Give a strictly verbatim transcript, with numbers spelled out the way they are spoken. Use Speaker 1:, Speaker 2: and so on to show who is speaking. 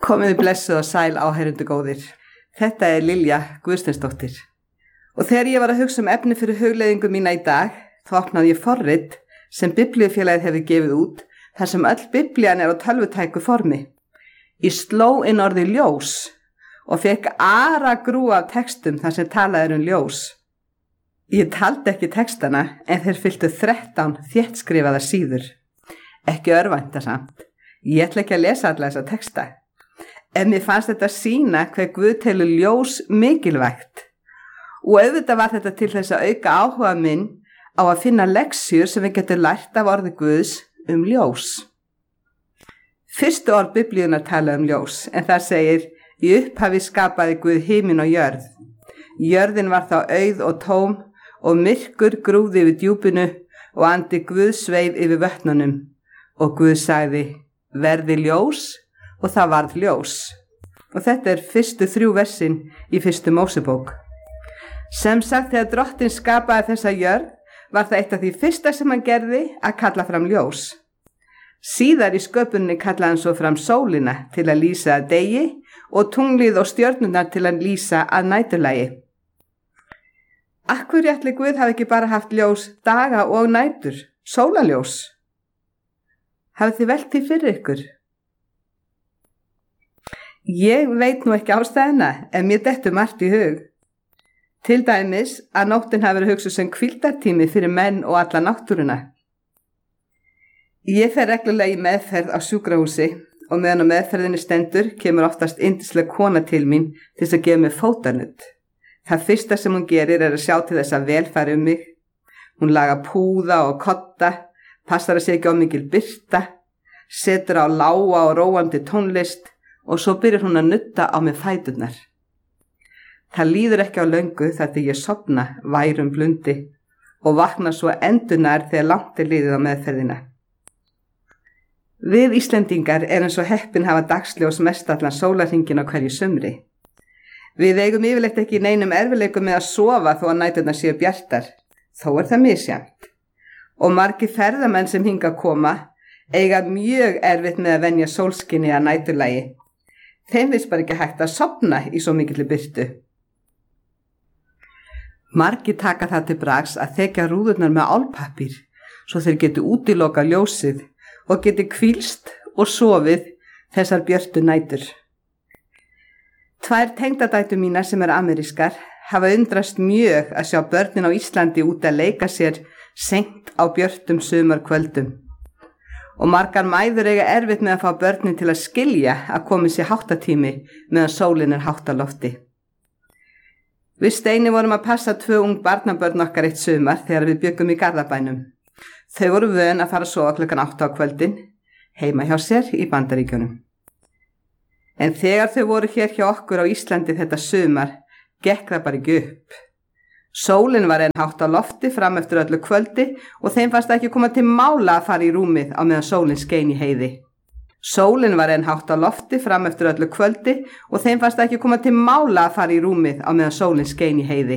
Speaker 1: Komiði blessuð og sæl áheyrendur góðir. Þetta er Lilja Guðsteinsdóttir. Og þegar ég var að hugsa um efni fyrir hugleiðingu mína í dag, þá opnaði ég forrit sem Biblíufélagið hefur gefið út, þar sem öll Biblían er á tölvutæku formi. Ég sló inn orðið ljós og fekk ara grú af textum þar sem talað er um ljós. Ég taldi ekki textana en þeir fylltu þrettán þéttskrifaðar síður. Ekki örvænta samt. Ég ætla ekki að lesa alla þessa texta. En mér fannst þetta sína hver Guð telur ljós mikilvægt. Og auðvitað var þetta til þess að auka áhuga minn á að finna lexjur sem við getum lært af orði Guðs um ljós. Fyrstu orð Biblíunnar tala um ljós, en það segir: í upphafi skapaði Guð himinn og jörð. Jörðin var þá auð og tóm og myrkur grúfði yfir djúpinu og andi Guð sveif yfir vötnunum. Og Guð sagði: verði ljós, og það varð ljós. Og þetta er fyrstu þrjú versin í fyrstu Mósebók. Sem sagt, þegar Drottinn skapaði þessa jörð, var það eitt af því fyrsta sem hann gerði að kalla fram ljós. Síðar í sköpuninni kallaði hann svo fram sólina til að lýsa að degi og tunglið og stjörnurnar til að lýsa að næturlagi. Af hverju ætli Guð hafi ekki bara haft ljós daga og nætur, sólaljós? Hafið þið velt því fyrir ykkur? Ég veit nú ekki ástæðina, en mér dettur margt í hug. Til dæmis að nóttin hafi verið hugsuð sem hvíldartími fyrir menn og alla náttúruna. Ég fer reglulega í meðferð á sjúkrahúsi og meðan á meðferðinni stendur kemur oftast yndisleg kona til mín til þess að gefa mig fótarnudd. Það fyrsta sem hún gerir er að sjá til þess að vel fari um mig. Hún lagar púða og kotta, passar að sé ekki á mikil birta, setur á lága og róandi tónlist og svo byrjar hún að nudda á mig fæturnar. Það líður ekki á löngu þar til ég sofna værum blundi og vakna svo endurnær þegar langt er liðið á meðferðina. Við Íslendingar erum svo heppin hafa dagsljós mestallan sólarhringinn á hverju sumri. Við eigum yfirleitt ekki í neinum erfiðleikum með að sofa þó að næturnar séu bjartar, þó er það misjafnt. Og margir ferðamenn sem hingað koma eiga mjög erfitt með að venja sólskinni að næturlagi. Þeim finnst bara ekki hægt að sofna í svo mikilli birtu. Margir taka það til bragðs að þekja rúðurnar með álpappír svo þeir geti útilokað ljósið og geti hvílst og sofið þessar björtu nætur. Tvær tengdadætur mínar sem eru amerískar hafa undrast mjög að sjá börnin á Íslandi út að leika sér seint á björtum sumarkvöldum. Og margar mæður eiga erfitt með að fá börnin til að skilja að komið sér háttatími meðan sólin er hátt á lofti. Við Steini vorum að passa tvö ung barnabörn okkar eitt sumar þegar við bjöggum í Garðabænum. Þau voru vön að fara að sofa klukkan átta á kvöldin, heima hjá sér í Bandaríkjunum. En þegar þau voru hér hjá okkur á Íslandi þetta sumar, gekk það bara ekki upp. Sólin var enn hátt á lofti fram eftir öllu kvöldi og þeim fannst ekki koma til mála að fara í rúmið á meðan sólin skein í heiði. Sólin var enn hátt á lofti fram eftir öllu kvöldi og þeim fannst ekki koma til mála að fara í rúmið á meðan sólin skein í heiði.